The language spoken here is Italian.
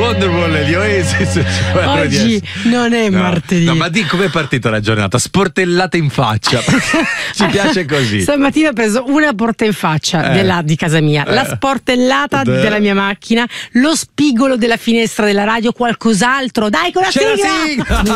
Wonderwall di Oasis. Oggi non è martedì. No, ma di com'è partita la giornata? Sportellate in faccia. Ci piace così. Stamattina ho preso una porta in faccia di casa mia, la sportellata della mia macchina, lo spigolo della finestra della radio, qualcos'altro. Dai, con la C'è la sigla! sigla!